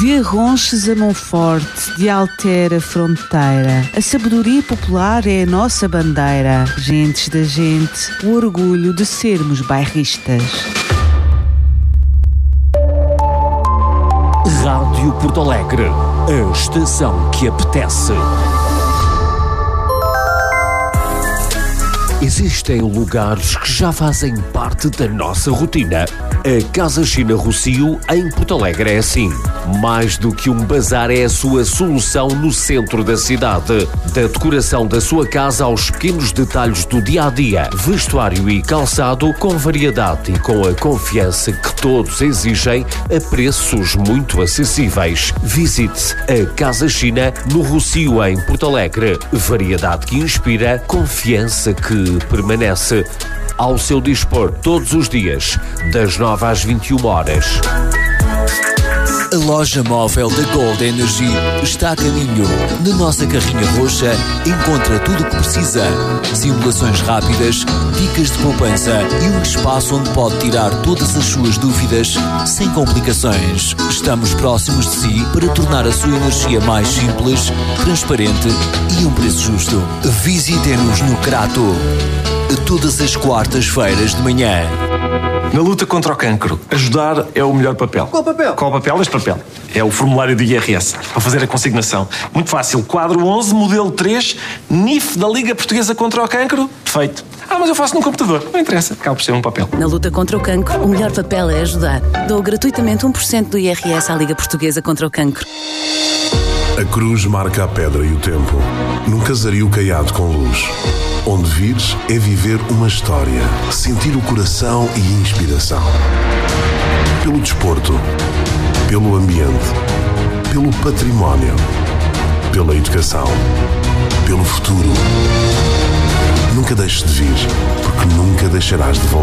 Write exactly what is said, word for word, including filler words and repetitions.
De Arronches a Monforte, de Altera Fronteira, a sabedoria popular é a nossa bandeira. Gentes da gente, o orgulho de sermos bairristas. Rádio Porto Alegre, a estação que apetece. Existem lugares que já fazem parte da nossa rotina. A Casa China Rocio, em Porto Alegre, é assim. Mais do que um bazar, é a sua solução no centro da cidade. Da decoração da sua casa aos pequenos detalhes do dia-a-dia, vestuário e calçado, com variedade e com a confiança que todos exigem, a preços muito acessíveis. Visite a Casa China no Rocio, em Porto Alegre. Variedade que inspira, confiança que permanece. Ao seu dispor todos os dias, das nove às vinte e uma horas. A loja móvel da Gold Energy está a caminho. Na nossa carrinha roxa encontra tudo o que precisa. Simulações rápidas, dicas de poupança e um espaço onde pode tirar todas as suas dúvidas sem complicações. Estamos próximos de si para tornar a sua energia mais simples, transparente e um preço justo. Visite-nos no Crato. Todas as quartas-feiras de manhã. Na luta contra o cancro, ajudar é o melhor papel. Qual papel? Qual papel? Este papel. É o formulário do I R S, para fazer a consignação. Muito fácil. Quadro onze, modelo três, N I F da Liga Portuguesa contra o Cancro. Feito. Ah, mas eu faço num computador. Não interessa. Acaba por ser um papel. Na luta contra o cancro, o melhor papel é ajudar. Dou gratuitamente um por cento do I R S à Liga Portuguesa contra o Cancro. A cruz marca a pedra e o tempo. Num casario caiado com luz. Onde vires é viver uma história, sentir o coração e a inspiração. Pelo desporto, pelo ambiente, pelo património, pela educação, pelo futuro. Nunca deixes de vir, porque nunca deixarás de voltar.